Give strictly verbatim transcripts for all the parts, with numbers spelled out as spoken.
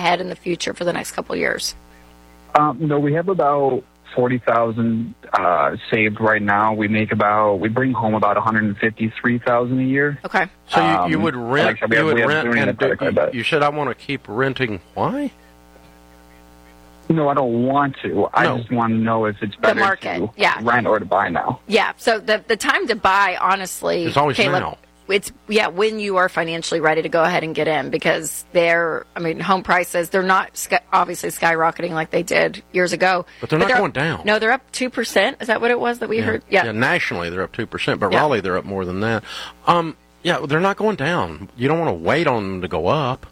ahead in the future for the next couple of years? Um, no, we have about forty thousand uh, saved right now. We make about, we bring home about one hundred fifty-three thousand a year. Okay. So you, Um, you would rent, like, we you have- would we have rent, doing and a credit card debt. you, you said I want to keep renting. Why? No, I don't want to. I No. just want to know if it's better market, to yeah. rent or to buy now. Yeah. So the the time to buy, honestly, It's always Caleb, now. It's yeah when you are financially ready to go ahead and get in, because they're, I mean, home prices, they're not sky, obviously skyrocketing like they did years ago. But they're not up- going down. No, they're up two percent. Is that what it was that we Yeah. heard? Yeah. Nationally, they're up two percent, but Yeah. Raleigh, they're up more than that. Um, yeah, they're not going down. You don't want to wait on them to go up.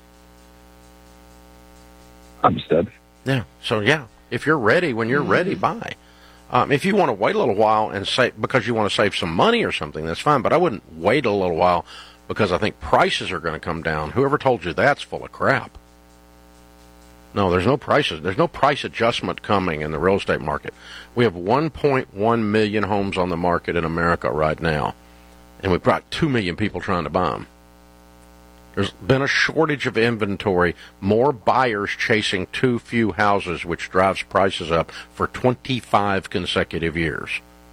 Understood. Yeah. So, yeah, if you're ready, when you're ready, buy. Um, if you want to wait a little while and save because you want to save some money or something, that's fine. But I wouldn't wait a little while because I think prices are going to come down. Whoever told you that's full of crap. No, there's no prices. There's no price adjustment coming in the real estate market. We have one point one million homes on the market in America right now, and we've got two million people trying to buy them. There's been a shortage of inventory, more buyers chasing too few houses, which drives prices up for twenty-five consecutive years.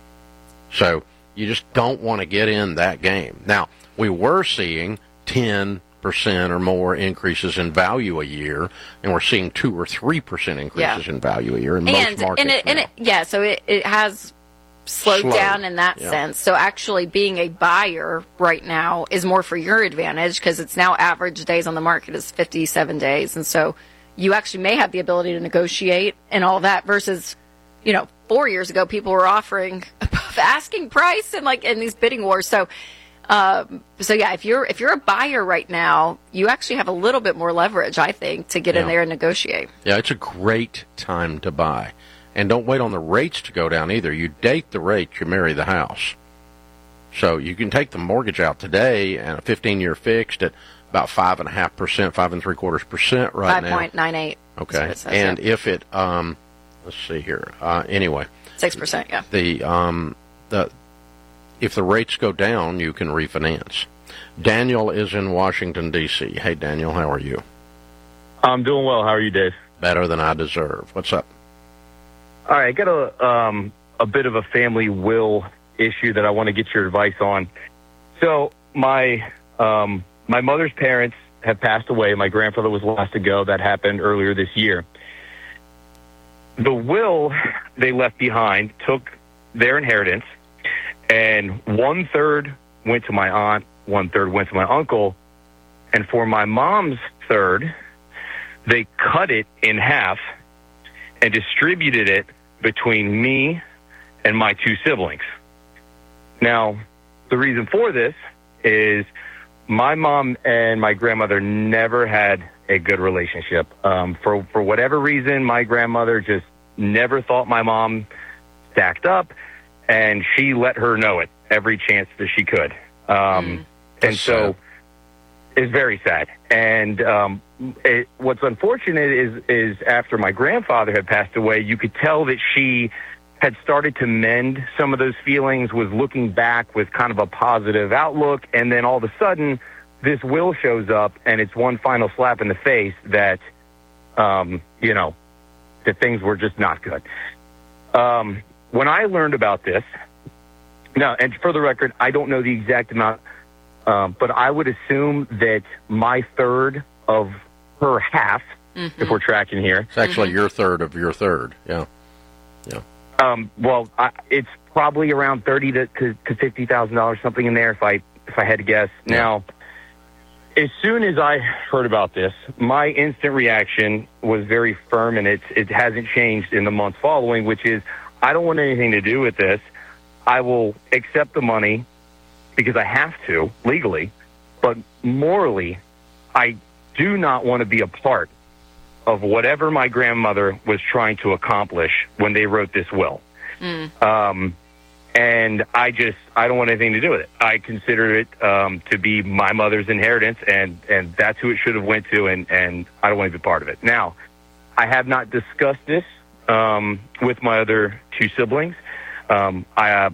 So you just don't want to get in that game. Now, we were seeing ten percent or more increases in value a year, and we're seeing two or three percent increases Yeah. in value a year in and most markets and it, and now. it yeah, so it, it has slowed Slowed, down in that yeah. sense. So actually being a buyer right now is more for your advantage, because it's now average days on the market is fifty-seven days. And so you actually may have the ability to negotiate and all that, versus, you know, four years ago, people were offering above asking price and like in these bidding wars. So, um, so yeah, if you're, if you're a buyer right now, you actually have a little bit more leverage, I think, to get Yeah. in there and negotiate. Yeah, it's a great time to buy. And don't wait on the rates to go down either. You date the rate, you marry the house. So you can take the mortgage out today and a fifteen-year fixed at about five and a half percent, five and three quarters percent right Five now. point nine eight. Okay, and if it, um, let's see here. Uh, anyway, Six percent, yeah. the um, the if the rates go down, you can refinance. Daniel is in Washington D C. Hey, Daniel, how are you? I'm doing well. How are you, Dave? Better than I deserve. What's up? All right, I got a um, a bit of a family will issue that I want to get your advice on. So my um, my mother's parents have passed away. My grandfather was the last to go. That happened earlier this year. The will they left behind took their inheritance, and one third went to my aunt, one third went to my uncle, and for my mom's third, they cut it in half and distributed it between me and my two siblings. Now, the reason for this is my mom and my grandmother never had a good relationship. Um, for, for whatever reason, my grandmother just never thought my mom stacked up, and she let her know it every chance that she could. Um, Mm. and so sad. it's very sad. And um, it, what's unfortunate is, is after my grandfather had passed away, you could tell that she had started to mend some of those feelings, was looking back with kind of a positive outlook, and then all of a sudden, this will shows up, and it's one final slap in the face that, um, you know, that things were just not good. Um, when I learned about this, now, and for the record, I don't know the exact amount, um, but I would assume that my third of her half, Mm-hmm. if we're tracking here. It's actually your third of your third. Yeah. Yeah. Um, well, I, it's probably around thirty to, to, to fifty thousand dollars, something in there, if I if I had to guess. Yeah. Now, as soon as I heard about this, my instant reaction was very firm, and it's it hasn't changed in the months following, which is I don't want anything to do with this. I will accept the money because I have to legally, but morally, I do not want to be a part of whatever my grandmother was trying to accomplish when they wrote this will. Mm. Um, and I just, I don't want anything to do with it. I consider it um, to be my mother's inheritance, and, and that's who it should have went to, and, and I don't want to be part of it. Now, I have not discussed this um, with my other two siblings. Um, I, uh,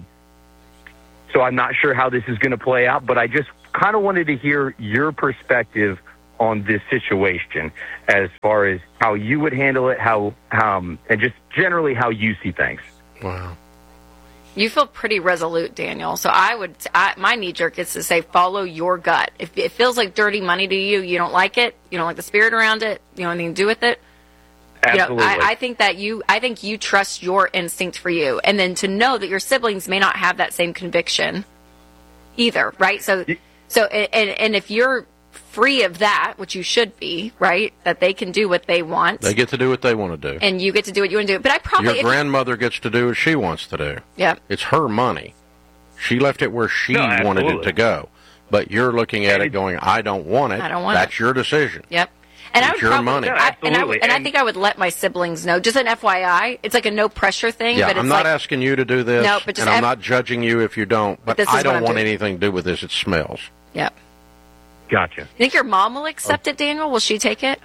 so I'm not sure how this is going to play out, but I just kind of wanted to hear your perspective on this situation as far as how you would handle it, how, um, and just generally how you see things. Wow. You feel pretty resolute, Daniel. So I would, I, my knee jerk is to say, follow your gut. If it feels like dirty money to you, you don't like it, you don't like the spirit around it, you don't have anything to do with it. Absolutely. You know, I, I think that you, I think you trust your instinct for you, and then to know that your siblings may not have that same conviction either, right? So, so, and and if you're free of that, which you should be, right? That they can do what they want. They get to do what they want to do. And you get to do what you want to do. But I probably... Your grandmother gets to do what she wants to do. Yeah. It's her money. She left it where she no, wanted it to go. But you're looking at it going, I don't want it. I don't want That's it. your decision. Yep. And It's I would your probably, money. No, I, and, I, absolutely. and I And- think I would let my siblings know. Just an F Y I. It's like a no pressure thing. Yeah, but it's I'm not like, asking you to do this, No, but just and I'm F- not judging you if you don't, but this is I what don't I'm want doing. anything to do with this. It smells. Yep. Gotcha. You think your mom will accept it, Daniel? Will she take it?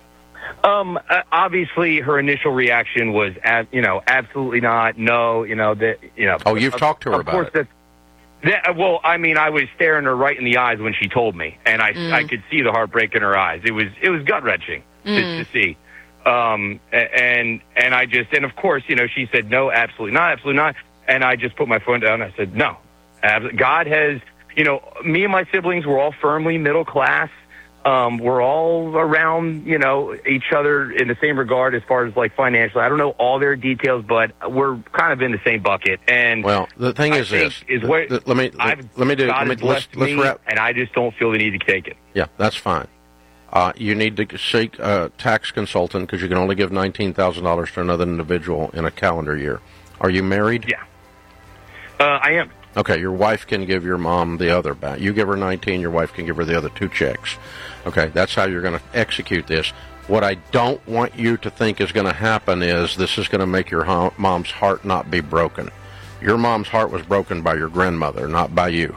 Um, uh, obviously, her initial reaction was, ab- you know, absolutely not. No, you know that, you know. Oh, you've of, talked to her of about course it. That's, that, well, I mean, I was staring her right in the eyes when she told me, and I, Mm. I could see the heartbreak in her eyes. It was, it was gut wrenching Mm. to, to see. Um, a- and and I just, and of course, you know, she said no, absolutely not, absolutely not. And I just put my phone down. And I said no. Ab- God has, you know, me and my siblings were all firmly middle class. Um, we're all around, you know, each other in the same regard as far as like financially. I don't know all their details, but we're kind of in the same bucket. And Well, the thing I is think this. is what Th- let me I've, let me do. God Let me, has let's blessed let's me, wrap. and I just don't feel the need to take it. Yeah, that's fine. Uh, you need to seek a tax consultant because you can only give nineteen thousand dollars to another individual in a calendar year. Are you married? Yeah, uh, I am. Okay, your wife can give your mom the other back. You give her nineteen, your wife can give her the other two checks. Okay, that's how you're going to execute this. What I don't want you to think is going to happen is this is going to make your ho- mom's heart not be broken. Your mom's heart was broken by your grandmother, not by you.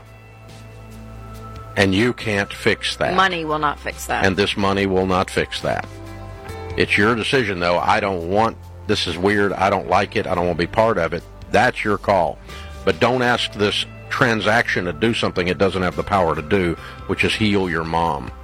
And you can't fix that. Money will not fix that. And this money will not fix that. It's your decision, though. I don't want, this is weird, I don't like it, I don't want to be part of it. That's your call. But don't ask this transaction to do something it doesn't have the power to do, which is heal your mom.